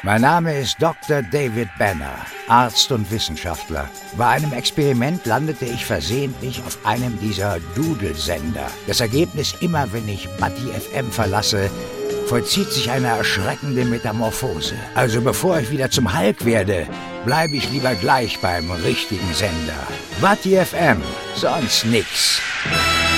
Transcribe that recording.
Mein Name ist Dr. David Banner, Arzt und Wissenschaftler. Bei einem Experiment landete ich versehentlich auf einem dieser Dudelsender. Das Ergebnis: immer wenn ich Buddy FM verlasse, vollzieht sich eine erschreckende Metamorphose. Also bevor ich wieder zum Hulk werde, bleibe ich lieber gleich beim richtigen Sender. Buddy FM, sonst nix.